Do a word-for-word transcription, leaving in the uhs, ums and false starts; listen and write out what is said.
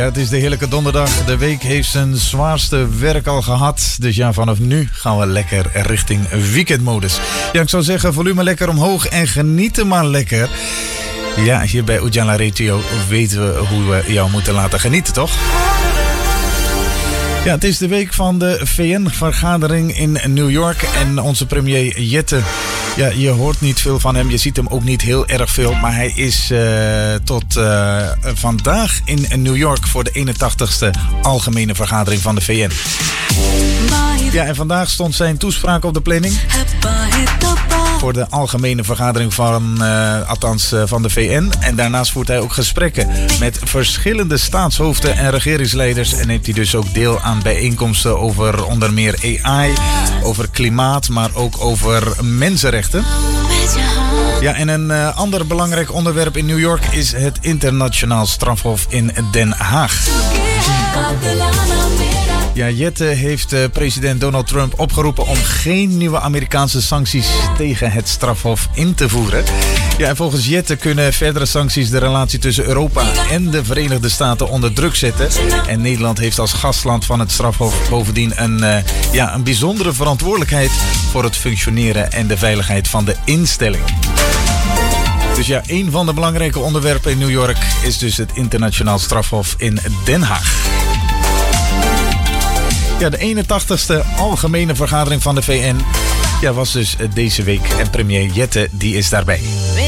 Het is de heerlijke donderdag. De week heeft zijn zwaarste werk al gehad. Dus ja, vanaf nu gaan we lekker richting weekendmodus. Ja, ik zou zeggen, volume lekker omhoog en genieten maar lekker. Ja, hier bij Ujala Radio weten we hoe we jou moeten laten genieten, toch? Ja, het is de week van de V N-vergadering in New York. En onze premier Jette, ja, je hoort niet veel van hem. Je ziet hem ook niet heel erg veel. Maar hij is uh, tot uh, vandaag in New York voor de eenentachtigste algemene vergadering van de V N. Ja, en vandaag stond zijn toespraak op de planning voor de algemene vergadering van, uh, althans, uh, van de V N. En daarnaast voert hij ook gesprekken met verschillende staatshoofden en regeringsleiders. En neemt hij dus ook deel aan bijeenkomsten over onder meer A I, over klimaat, maar ook over mensenrechten. Ja, en een uh, ander belangrijk onderwerp in New York is het internationaal strafhof in Den Haag. Ja, Jette heeft uh, president Donald Trump opgeroepen om geen nieuwe Amerikaanse sancties tegen het strafhof in te voeren. Ja, en volgens Jette kunnen verdere sancties de relatie tussen Europa en de Verenigde Staten onder druk zetten. En Nederland heeft als gastland van het strafhof bovendien een, uh, ja, een bijzondere verantwoordelijkheid voor het functioneren en de veiligheid van de instelling. Dus ja, een van de belangrijke onderwerpen in New York is dus het internationaal strafhof in Den Haag. Ja, de eenentachtigste algemene vergadering van de V N ja, was dus deze week. En premier Jette, die is daarbij.